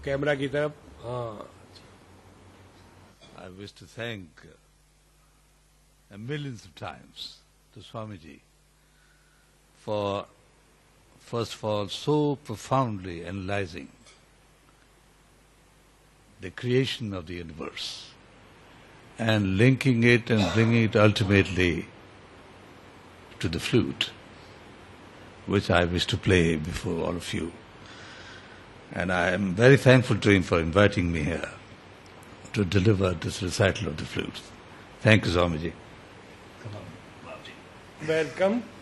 Camera की तरफ. हाँ. I wish to thank millions of times to Swamiji for, first of all, so profoundly analyzing the creation of the universe and linking it and bringing it ultimately to the flute, which I wish to play before all of you. And I am very thankful to him for inviting me here to deliver this recital of the flute. Thank you, Swamiji. Welcome.